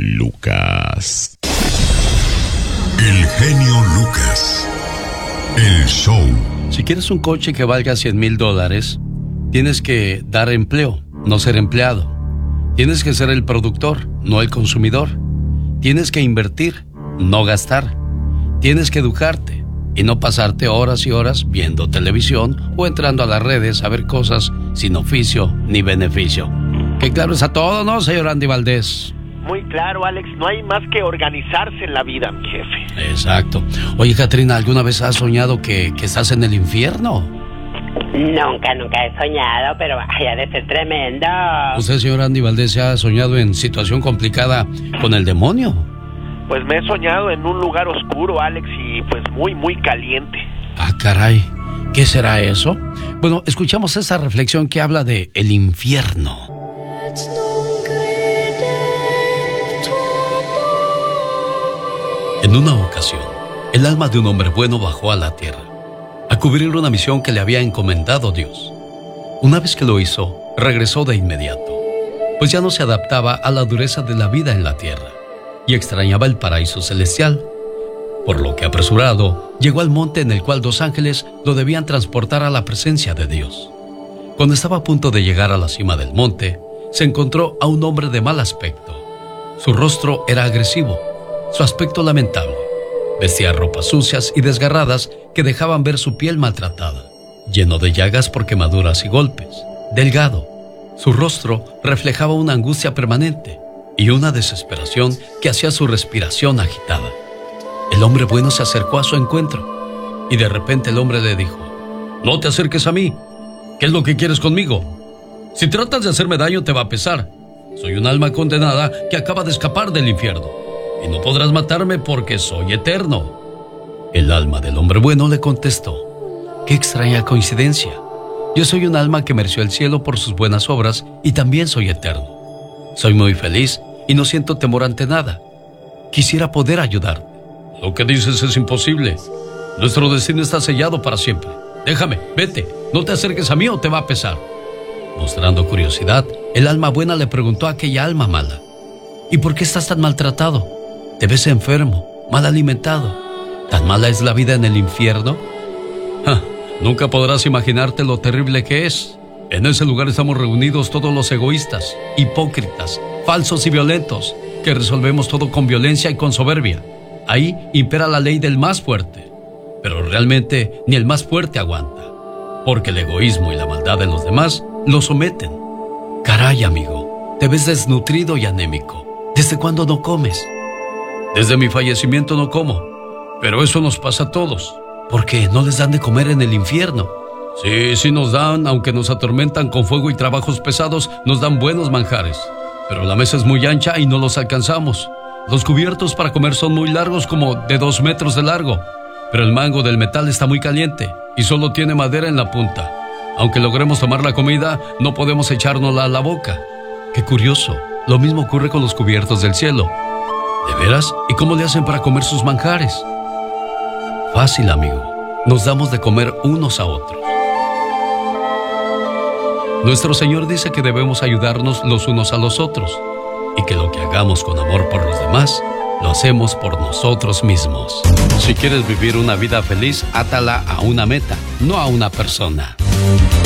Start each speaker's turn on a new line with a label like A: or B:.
A: Lucas. El genio Lucas. El show.
B: Si quieres un coche que valga $100,000, tienes que dar empleo, no ser empleado. Tienes que ser el productor, no el consumidor. Tienes que invertir, no gastar. Tienes que educarte y no pasarte horas y horas viendo televisión o entrando a las redes a ver cosas sin oficio ni beneficio. Que claro está todo, ¿no, señor Andy Valdés?
C: Muy claro, Alex, no hay más que organizarse en la vida, mi jefe.
B: Exacto. Oye, Catrina, ¿alguna vez has soñado que estás en el infierno?
D: Nunca he soñado, pero vaya de ser tremendo.
B: ¿Usted, señor Andy Valdés, se ha soñado en situación complicada con el demonio?
C: Pues me he soñado en un lugar oscuro, Alex, y pues muy caliente.
B: Ah, caray, ¿qué será eso? Bueno, escuchamos esa reflexión que habla de el infierno. En una ocasión, el alma de un hombre bueno bajó a la tierra a cubrir una misión que le había encomendado Dios. Una vez que lo hizo, regresó de inmediato, pues ya no se adaptaba a la dureza de la vida en la tierra y extrañaba el paraíso celestial, por lo que apresurado llegó al monte en el cual 2 ángeles lo debían transportar a la presencia de Dios. Cuando estaba a punto de llegar a la cima del monte, se encontró a un hombre de mal aspecto. Su rostro era agresivo, su aspecto lamentable. Vestía ropas sucias y desgarradas que dejaban ver su piel maltratada, lleno de llagas por quemaduras y golpes. Delgado, su rostro reflejaba una angustia permanente y una desesperación que hacía su respiración agitada. El hombre bueno se acercó a su encuentro y de repente el hombre le dijo: «No te acerques a mí. ¿Qué es lo que quieres conmigo? Si tratas de hacerme daño te va a pesar. Soy un alma condenada que acaba de escapar del infierno y no podrás matarme porque soy eterno». El alma del hombre bueno le contestó: «Qué extraña coincidencia. Yo soy un alma que mereció el cielo por sus buenas obras y también soy eterno. Soy muy feliz y no siento temor ante nada. Quisiera poder ayudarte». «Lo que dices es imposible. Nuestro destino está sellado para siempre. Déjame, vete. No te acerques a mí o te va a pesar». Mostrando curiosidad, el alma buena le preguntó a aquella alma mala: «¿Y por qué estás tan maltratado? Te ves enfermo, mal alimentado. ¿Tan mala es la vida en el infierno?» Nunca podrás imaginarte lo terrible que es. En ese lugar estamos reunidos todos los egoístas, hipócritas, falsos y violentos, que resolvemos todo con violencia y con soberbia. Ahí impera la ley del más fuerte. Pero realmente ni el más fuerte aguanta, porque el egoísmo y la maldad de los demás lo someten. Caray, amigo, te ves desnutrido y anémico. ¿Desde cuándo no comes?» «Desde mi fallecimiento no como, pero eso nos pasa a todos». «¿Por qué? ¿No les dan de comer en el infierno?» Sí nos dan, aunque nos atormentan con fuego y trabajos pesados, nos dan buenos manjares. Pero la mesa es muy ancha y no los alcanzamos. Los cubiertos para comer son muy largos, como de 2 metros de largo. Pero el mango del metal está muy caliente y solo tiene madera en la punta. Aunque logremos tomar la comida, no podemos echárnosla a la boca». «Qué curioso, lo mismo ocurre con los cubiertos del cielo». ¿De veras? ¿Y cómo le hacen para comer sus manjares?» «Fácil, amigo. Nos damos de comer unos a otros. Nuestro Señor dice que debemos ayudarnos los unos a los otros y que lo que hagamos con amor por los demás, lo hacemos por nosotros mismos». Si quieres vivir una vida feliz, átala a una meta, no a una persona.